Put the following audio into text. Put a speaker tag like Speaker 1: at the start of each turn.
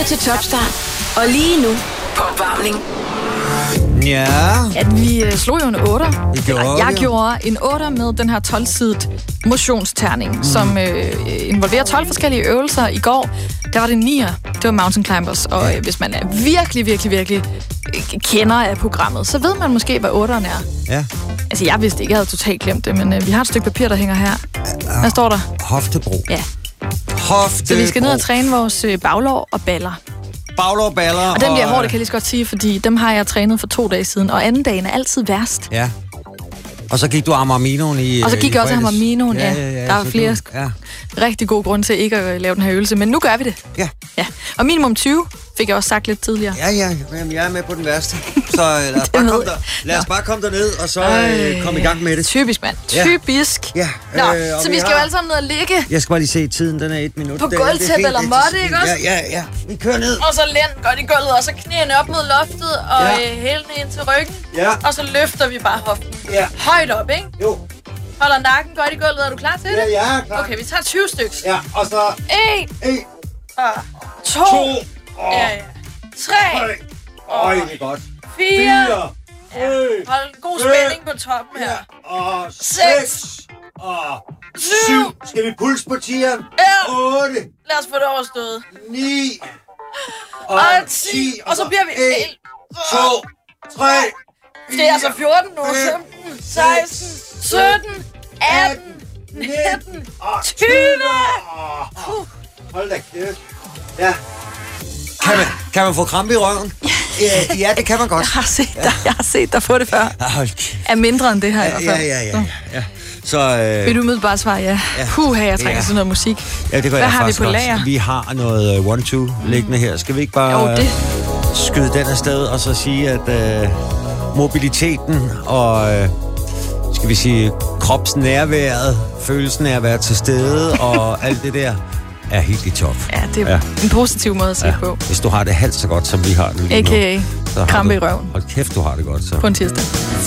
Speaker 1: til Topstart. Og lige nu på opvarmning.
Speaker 2: Ja.
Speaker 3: At vi slog jo en 8'er. Jeg
Speaker 2: det.
Speaker 3: gjorde en 8'er med den her 12-sidet motionsterning, som involverer 12 forskellige øvelser. I går, der var det 9'er. Det var Mountain Climbers. Og hvis man er virkelig kender af programmet, så ved man måske, hvad 8'eren er.
Speaker 2: Ja.
Speaker 3: Altså, jeg vidste ikke, jeg havde totalt glemt det, men vi har et stykke papir, der hænger her. Hvad står der?
Speaker 2: Hoftebro.
Speaker 3: Ja.
Speaker 2: Hoftebro.
Speaker 3: Så vi skal ned og træne vores baglår og baller.
Speaker 2: Baglår, baller.
Speaker 3: Og den bliver hård, det kan jeg lige så godt sige, fordi dem har jeg trænet for 2 dage siden, og anden dagen er altid værst.
Speaker 2: Ja. Og så gik du Amar-Minoen i...
Speaker 3: Og så gik jeg også Amar-Minoen, ja. Der er flere rigtig gode grunde til ikke at lave den her øvelse, men nu gør vi det.
Speaker 2: Ja.
Speaker 3: Og minimum 20 fik jeg også sagt lidt tidligere.
Speaker 2: Ja, jamen, jeg er med på den værste. Så lad os bare komme derned, og så komme i gang med det.
Speaker 3: Typisk, mand. Typisk.
Speaker 2: Ja.
Speaker 3: Nå, så vi skal jo alle sammen ned og ligge.
Speaker 2: Jeg skal bare lige se tiden, den er 1 minut.
Speaker 3: På gulvtæppe eller måtte, ikke også?
Speaker 2: Ja. Vi kører ned.
Speaker 3: Og så lænd godt i gulvet, og så knæene op mod loftet, og hælene ind til ryggen.
Speaker 2: Ja.
Speaker 3: Og så løfter vi bare hoften.
Speaker 2: Ja.
Speaker 3: Højt op, ikke?
Speaker 2: Jo.
Speaker 3: Holder nakken godt i gulvet. Er du klar til det?
Speaker 2: Ja, jeg er klar.
Speaker 3: Okay, vi tager 20 stykker.
Speaker 2: Ja, og så...
Speaker 3: 1. 2. 3.
Speaker 2: Øj, det er godt.
Speaker 3: 4. Hold en god spænding på toppen her.
Speaker 2: Og
Speaker 3: 6.
Speaker 2: Og 7. Skal vi puls på tieren? 8.
Speaker 3: Lad os få det overstået.
Speaker 2: 9.
Speaker 3: Og 10. Og så bliver vi...
Speaker 2: 1, 2, 3.
Speaker 3: Det er altså 14 nu. 15, 16, 17, 18, 19, 20.
Speaker 2: Hold da kæft. Ja. Kan man få krampe i røven? Ja, det kan man godt.
Speaker 3: Jeg har set dig få det før. Er mindre end det her i hvert fald.
Speaker 2: Ja. Så,
Speaker 3: vil du med bare svare ja? Jeg trænger sådan noget musik.
Speaker 2: Ja, det gør
Speaker 3: Hvad
Speaker 2: jeg
Speaker 3: har vi
Speaker 2: faktisk
Speaker 3: på lager?
Speaker 2: også. Vi har noget 1-2 liggende her. Skal vi ikke bare skyde den afsted og så sige, at mobiliteten og skal vi sige kropsnærværet, følelsen af at være til stede og alt det der er helt i top.
Speaker 3: Ja, det er en positiv måde at se på.
Speaker 2: Hvis du har det halvt så godt, som vi har det lige nu.
Speaker 3: A.k.a. krampe i røven.
Speaker 2: Hold kæft, du har det godt så.
Speaker 3: På en tirsdag.